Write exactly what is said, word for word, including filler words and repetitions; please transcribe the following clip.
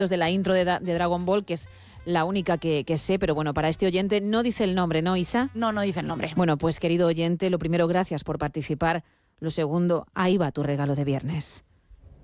de la intro de, de Dragon Ball, que es la única que, que sé, pero bueno, para este oyente no dice el nombre, ¿no, Isa? No, no dice el nombre. Bueno, pues querido oyente, lo primero, gracias por participar. Lo segundo, ahí va tu regalo de viernes.